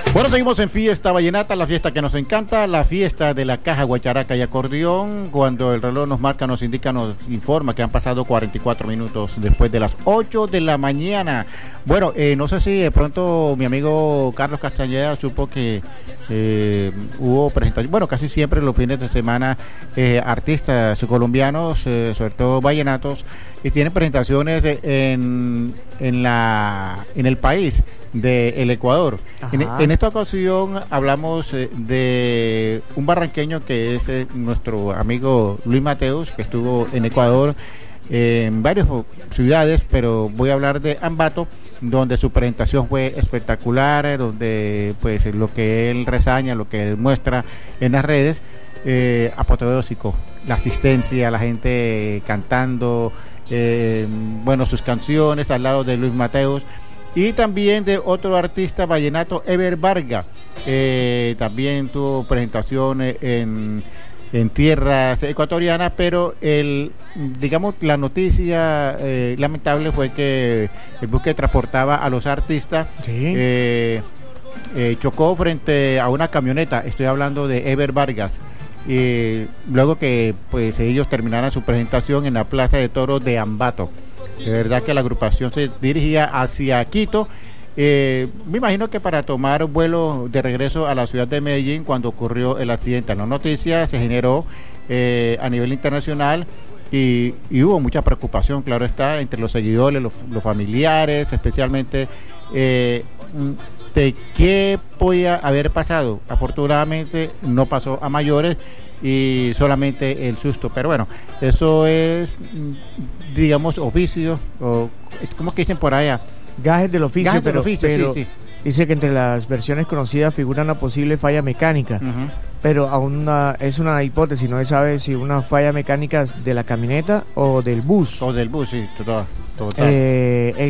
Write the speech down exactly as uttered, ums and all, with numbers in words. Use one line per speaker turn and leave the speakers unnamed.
Bueno, seguimos en Fiesta Vallenata, la fiesta que nos encanta, la fiesta de la caja, guacharaca y acordeón. Cuando el reloj nos marca, nos indica, nos informa que han pasado cuarenta y cuatro minutos después de las ocho de la mañana. Bueno, eh, no sé si de pronto mi amigo Carlos Castañeda supo que eh, hubo presentación, bueno, casi siempre los fines de semana eh, artistas colombianos, eh, sobre todo vallenatos, y tienen presentaciones en, en, la, en el país del Ecuador. En, en esta ocasión hablamos eh, de un barranqueño que es eh, nuestro amigo Luis Mateus, que estuvo en Ecuador eh, en varias ciudades, pero voy a hablar de Ambato, donde su presentación fue espectacular, eh, donde pues lo que él resaña, lo que él muestra en las redes, eh, apoteósico, la asistencia, la gente cantando, eh, bueno, sus canciones al lado de Luis Mateus. Y también de otro artista vallenato, Ever Vargas, eh, también tuvo presentaciones en, en tierras ecuatorianas, pero el, digamos, la noticia eh, lamentable fue que el bus que transportaba a los artistas ¿sí? eh, eh, chocó frente a una camioneta. Estoy hablando de Ever Vargas. Y luego que pues ellos terminaran su presentación en la Plaza de Toros de Ambato. De verdad que la agrupación se dirigía hacia Quito, eh, me imagino que para tomar vuelo de regreso a la ciudad de Medellín cuando ocurrió el accidente. La noticia se generó eh, a nivel internacional y, y hubo mucha preocupación, claro está, entre los seguidores, los, los familiares, especialmente eh, de qué podía haber pasado. Afortunadamente no pasó a mayores y solamente el susto, pero bueno, eso es, digamos, oficio, o ¿cómo que dicen por allá?
Gajes del oficio,
Gajes
pero,
del oficio,
pero
sí, sí.
Dice que entre las versiones conocidas figura una posible falla mecánica, uh-huh. pero aún una, es una hipótesis, no se sabe si una falla mecánica de la camioneta o del bus.
O del bus, sí, total. total.
Eh, el